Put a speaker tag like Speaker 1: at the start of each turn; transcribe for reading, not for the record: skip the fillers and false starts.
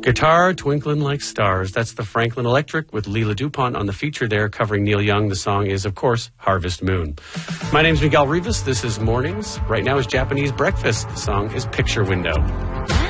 Speaker 1: Guitar Twinkling Like Stars. That's the Franklin Electric with Leela DuPont on the feature there covering Neil Young. The song is, of course, Harvest Moon. My name's Miguel Rivas. This is Mornings. Right now is Japanese Breakfast. The song is Picture Window.